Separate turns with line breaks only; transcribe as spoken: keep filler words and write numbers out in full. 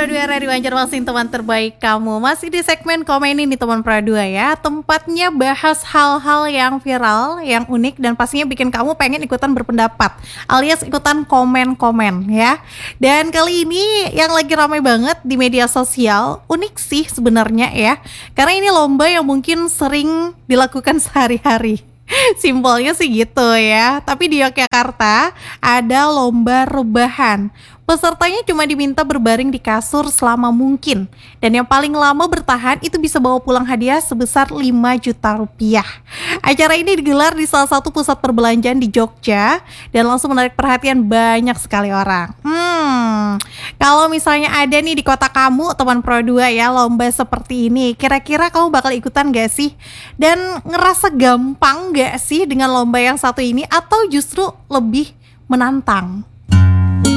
Pro dua Radio Banjarmasin, teman terbaik kamu. Masih di segmen komen ini teman Pro dua ya. Tempatnya bahas hal-hal yang viral, yang unik, dan pastinya bikin kamu pengen ikutan berpendapat, alias ikutan komen-komen ya. Dan kali ini yang lagi ramai banget di media sosial, unik sih sebenarnya ya, karena ini lomba yang mungkin sering dilakukan sehari-hari. Simpelnya sih gitu ya. Tapi di Yogyakarta ada lomba rebahan. Pesertanya cuma diminta berbaring di kasur selama mungkin. Dan yang paling lama bertahan itu bisa bawa pulang hadiah sebesar lima juta rupiah. Acara ini digelar di salah satu pusat perbelanjaan di Jogja dan langsung menarik perhatian banyak sekali orang. Hmm, kalau misalnya ada nih di kota kamu, teman Pro dua ya, lomba seperti ini, kira-kira kamu bakal ikutan gak sih? Dan ngerasa gampang gak sih dengan lomba yang satu ini, atau justru lebih menantang?